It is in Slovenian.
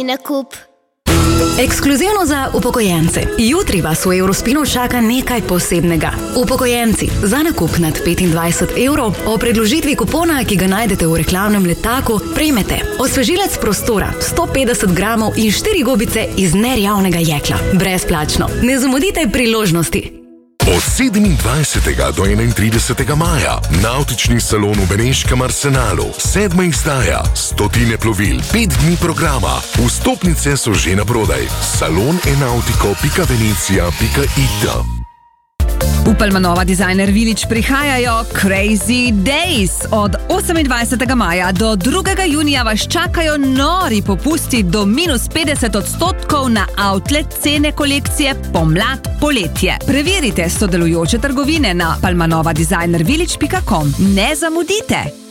nakup. Ekskluzivno za upokojence. Jutri vas v Eurospinu čaka nekaj posebnega. Upokojenci, za nakup nad 25 evrov o predložitvi kupona, ki ga najdete v reklamnem letaku, prejmete osvežilec prostora 150 gramov in 4 gobice iz nerjavnega jekla. Brezplačno. Ne zamudite priložnosti. Od 27. do 31. maja Navtični salon v Beneškem Arsenalu, 7. izdaja, 100 plovil, 5 dni programa. Vstopnice so že na prodaj. salon-enautico.venecija.it. V Palmanova Designer Village prihajajo Crazy Days. Od 28. maja do 2. junija vas čakajo nori popusti do -50% na outlet cene kolekcije pomlad-poletje. Preverite sodelujoče trgovine na palmanovadesignervillage.com. Ne zamudite!